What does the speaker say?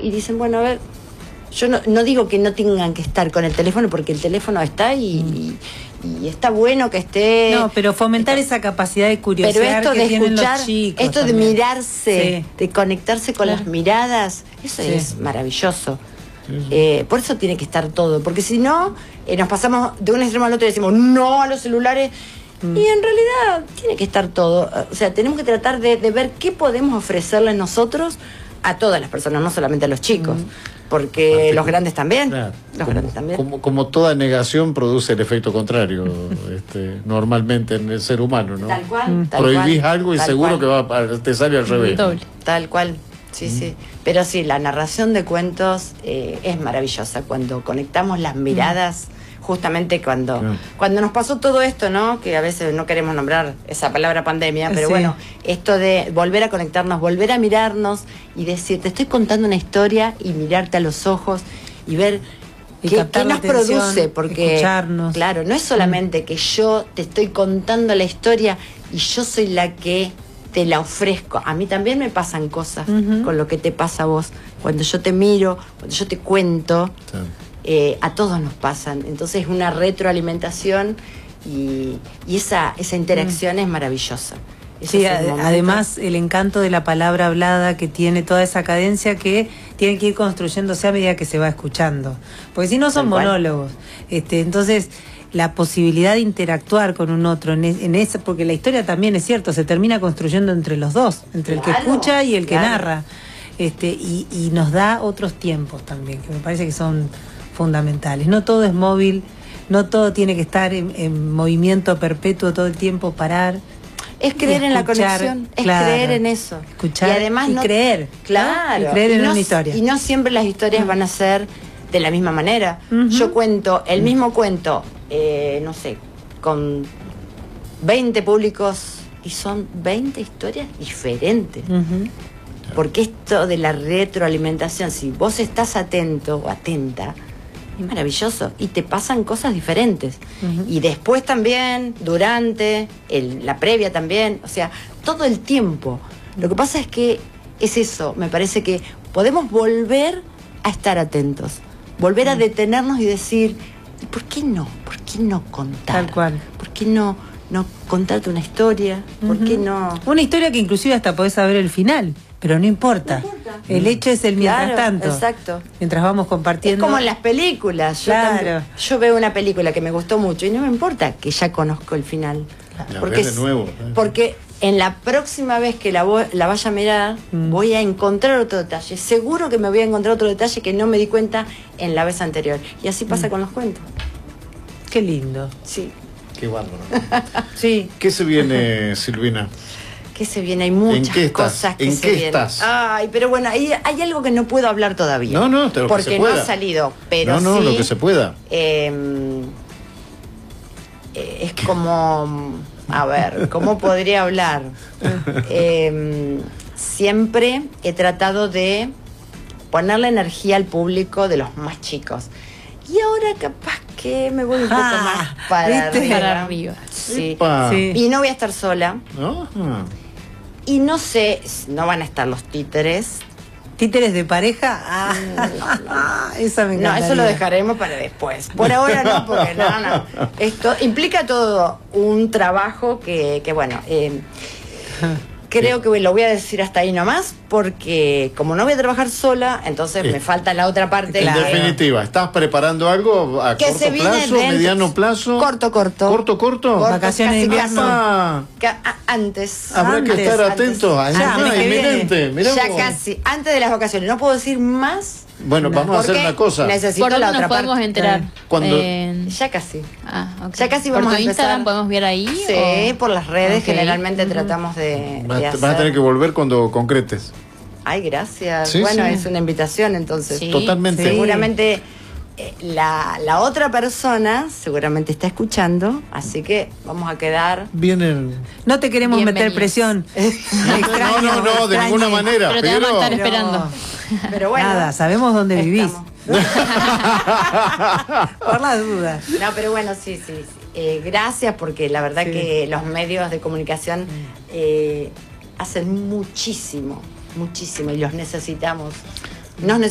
y dicen, bueno, a ver, yo no digo que no tengan que estar con el teléfono, porque el teléfono está y está bueno que esté. No, pero fomentar esa capacidad de curiosidad que tienen los chicos. Esto también. de mirarse, Sí. de conectarse con las miradas, eso es maravilloso. Por eso tiene que estar todo, porque si no, nos pasamos de un extremo al otro y decimos no a los celulares. Y en realidad tiene que estar todo. O sea, tenemos que tratar de ver qué podemos ofrecerles nosotros a todas las personas, no solamente a los chicos. Porque los grandes también. Claro. Los grandes también. Como toda negación produce el efecto contrario, normalmente en el ser humano, ¿no? Tal cual. Prohibís algo y seguro que te sale al revés. Doble. Tal cual. Sí, sí. Pero sí, la narración de cuentos es maravillosa. Cuando conectamos las miradas, justamente cuando nos pasó todo esto, ¿no? Que a veces no queremos nombrar esa palabra pandemia, pero bueno, esto de volver a conectarnos, volver a mirarnos y decir, te estoy contando una historia, y mirarte a los ojos y ver qué nos produce, porque escucharnos. Claro, no es solamente que yo te estoy contando la historia y yo soy la que te la ofrezco. A mí también me pasan cosas con lo que te pasa a vos. Cuando yo te miro, cuando yo te cuento, a todos nos pasan. Entonces es una retroalimentación y esa interacción es maravillosa. Sí, además el encanto de la palabra hablada, que tiene toda esa cadencia que tiene que ir construyéndose a medida que se va escuchando. Porque si no son monólogos. Entonces, la posibilidad de interactuar con un otro en esa, porque la historia también es cierto, se termina construyendo entre los dos, entre el que escucha y el que narra. Y nos da otros tiempos también, que me parece que son fundamentales. No todo es móvil, no todo tiene que estar en movimiento perpetuo todo el tiempo, parar. Es creer en la conexión, es creer en eso. Escuchar y además creer. Claro. Y creer en una historia. Y no siempre las historias van a ser de la misma manera. Yo cuento el mismo cuento, no sé, con 20 públicos y son 20 historias diferentes. Porque esto de la retroalimentación, si vos estás atento o atenta, es maravilloso y te pasan cosas diferentes. Y después también, durante, la previa también, o sea, todo el tiempo. Lo que pasa es que es eso, me parece que podemos volver a estar atentos, volver a detenernos y decir, ¿por qué no? ¿Por qué no contar? Tal cual. ¿Por qué no contarte una historia? ¿Por qué no? Una historia que inclusive hasta podés saber el final. Pero no importa. El hecho es el mientras tanto. Exacto. Mientras vamos compartiendo. Es como en las películas. Yo veo una película que me gustó mucho y no me importa que ya conozco el final. Porque en la próxima vez que la vaya a mirar, voy a encontrar otro detalle. Seguro que me voy a encontrar otro detalle que no me di cuenta en la vez anterior. Y así pasa con los cuentos. Qué lindo. Sí. Qué bárbaro. Sí. ¿Qué se viene, Silvina? ¿Qué se viene? Hay muchas cosas que se vienen. Ay, pero bueno, hay algo que no puedo hablar todavía. Porque no ha salido. Pero sí, lo que se pueda. Es como, a ver, ¿cómo podría hablar? Siempre he tratado de ponerle energía al público de los más chicos. Y ahora capaz que me voy un poco más para arriba. Sí. Y no voy a estar sola. Y no sé, no van a estar los títeres. ¿Títeres de pareja? Esa me encantaría. No, eso lo dejaremos para después. Por ahora no, porque no. Esto implica todo un trabajo que bueno, creo que lo voy a decir hasta ahí nomás, porque como no voy a trabajar sola, entonces me falta la otra parte. En definitiva, ¿estás preparando algo a corto plazo, mediano plazo? Corto. Vacaciones de invierno. Antes. Habrá que estar atentos. Inminente. Ya casi, antes de las vacaciones. No puedo decir más. Bueno, vamos a hacer una cosa. Necesito ¿Por la dónde otra nos podemos enterar? Ya casi. Okay. Ya casi vamos a empezar. ¿Por tu Instagram podemos ver ahí? Sí, por las redes generalmente tratamos de hacer. Vas a tener que volver cuando concretes. Ay, gracias. Bueno, es una invitación entonces. Sí. Totalmente. Seguramente la otra persona seguramente está escuchando, así que vamos a quedar. No te queremos meter presión. No, de ninguna manera. Pero te vamos a estar esperando. Pero bueno. Nada, sabemos dónde vivís. Por las dudas. No, pero bueno, sí. Gracias, porque la verdad que los medios de comunicación hacen muchísimo y los necesitamos.